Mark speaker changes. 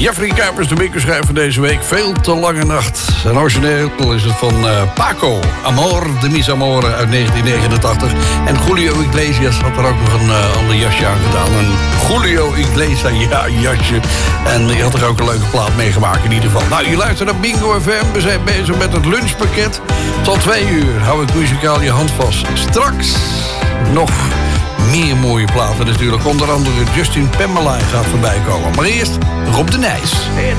Speaker 1: Jeffrey Kuipers, de bingo-schrijver deze week. Veel te lange nacht. En origineel is het van Paco. Amor de mis amore uit 1989. En Julio Iglesias had er ook nog een ander jasje aan gedaan. Een Julio Iglesias jasje. En die had er ook een leuke plaat meegemaakt in ieder geval. Nou, je luistert naar Bingo FM. We zijn bezig met het lunchpakket. Tot 2 uur hou ik muzikaal je hand vast. Straks nog meer mooie platen natuurlijk. Onder andere Justin Timberlake gaat voorbij komen. Maar eerst Rob de Nijs.